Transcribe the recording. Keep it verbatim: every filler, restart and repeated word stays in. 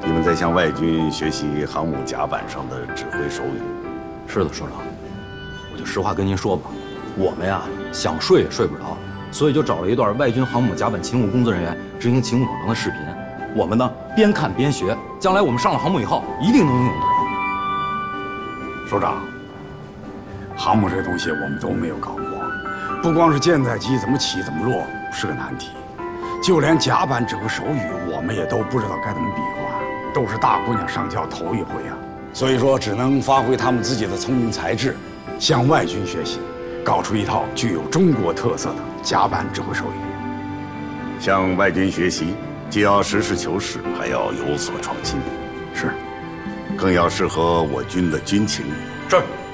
你们在向外军学习航母甲板上的指挥手语。 是的，首长，我就实话跟您说吧，我们呀想睡也睡不着，所以就找了一段外军航母甲板勤务工作人员执行勤务导航的视频。我们呢边看边学，将来我们上了航母以后，一定能拥有得着。 首长，航母这东西我们都没有搞过，不光是舰载机怎么起怎么落是个难题，就连甲板指挥手语我们也都不知道该怎么比划，都是大姑娘上轿头一回啊。所以说，只能发挥他们自己的聪明才智，向外军学习，搞出一套具有中国特色的甲板指挥手语。 向外军学习，既要实事求是，还要有所创新。 是。 更要适合我军的军情。 是。